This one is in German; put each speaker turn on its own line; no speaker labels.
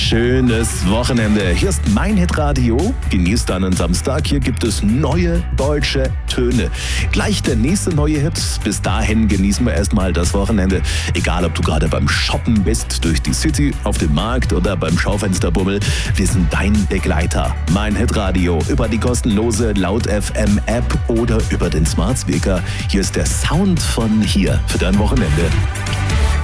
schönes Wochenende. Hier ist mein Hitradio. Genießt deinen Samstag. Hier gibt es neue deutsche Töne. Gleich der nächste neue Hit. Bis dahin genießen wir erstmal das Wochenende. Egal, ob du gerade beim Shoppen bist, durch die City, auf dem Markt oder beim Schaufensterbummel. Wir sind dein Begleiter. Mein Hitradio über die kostenlose Laut FM App oder über den Smart Speaker. Hier ist der Sound von hier für dein Wochenende.